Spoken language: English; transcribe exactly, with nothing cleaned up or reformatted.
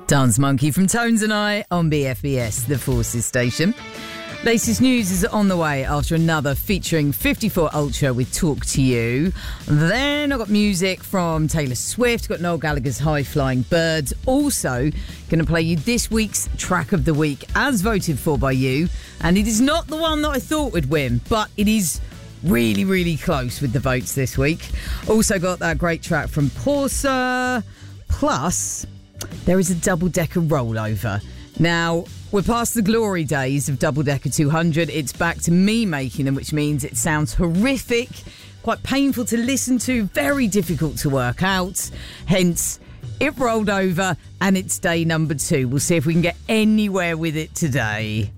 Dance Monkey from Tones and I on B F B S, the Forces station. Latest news is on the way after another featuring fifty-four Ultra with Talk to You. Then I've got music from Taylor Swift, got Noel Gallagher's High Flying Birds. Also going to play you this week's track of the week as voted for by you. And it is not the one that I thought would win, but it is really, really close with the votes this week. Also got that great track from Porsa. Plus, there is a double-decker rollover. Now, we're past the glory days of double-decker two hundred. It's back to me making them, which means it sounds horrific, quite painful to listen to, very difficult to work out. Hence, it rolled over and it's day number two. We'll see if we can get anywhere with it today.